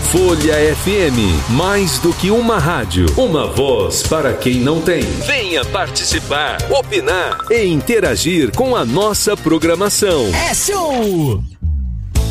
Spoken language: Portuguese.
Folha FM, mais do que uma rádio, uma voz para quem não tem. Venha participar, opinar e interagir com a nossa programação. É show!